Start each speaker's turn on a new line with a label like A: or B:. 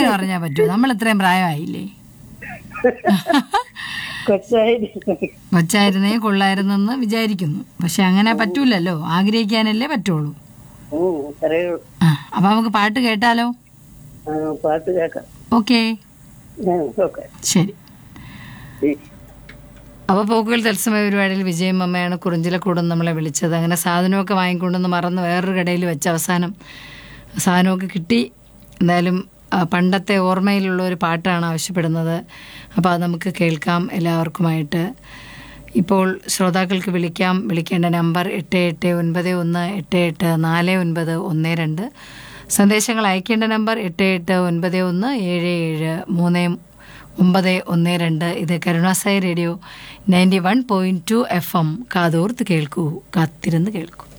A: പറഞ്ഞാൽ പറ്റുമോ? നമ്മൾ ഇത്രയും പ്രായമായില്ലേ? കൊച്ചായിരുന്നേ കൊള്ളായിരുന്നെന്ന് വിചാരിക്കുന്നു. പക്ഷെ അങ്ങനെ പറ്റൂലല്ലോ, ആഗ്രഹിക്കാനല്ലേ പറ്റുള്ളൂ. അപ്പൊ നമുക്ക് പാട്ട് കേട്ടാലോ?
B: പാട്ട് കേൾക്കാം.
A: ഓക്കെ, ശരി. അപ്പോൾ പോക്കുകൾ തത്സമയ പരിപാടിയിൽ വിജയം അമ്മയാണ് കുറിഞ്ചിലക്കൂടും നമ്മളെ വിളിച്ചത്. അങ്ങനെ സാധനമൊക്കെ വാങ്ങിക്കൊണ്ടെന്ന് മറന്ന് വേറൊരു കടയിൽ വെച്ച് അവസാനം സാധനമൊക്കെ കിട്ടി. എന്തായാലും പണ്ടത്തെ ഓർമ്മയിലുള്ള ഒരു പാട്ടാണ് ആവശ്യപ്പെടുന്നത്. അപ്പോൾ അത് നമുക്ക് കേൾക്കാം എല്ലാവർക്കുമായിട്ട്. ഇപ്പോൾ ശ്രോതാക്കൾക്ക് വിളിക്കാം. വിളിക്കേണ്ട നമ്പർ 8891884912. സന്ദേശങ്ങൾ അയക്കേണ്ട നമ്പർ 8891773912. ഇത് കരുണാസായി റേഡിയോ 91.2 FM. കാതോർത്ത് കേൾക്കൂ, കാത്തിരുന്ന് കേൾക്കൂ.